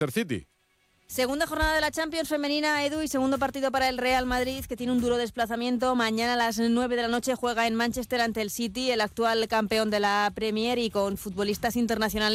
City. Segunda jornada de la Champions femenina, Edu, y segundo partido para el Real Madrid, que tiene un duro desplazamiento. Mañana a las 9 de la noche juega en Manchester ante el City, el actual campeón de la Premier, y con futbolistas internacionales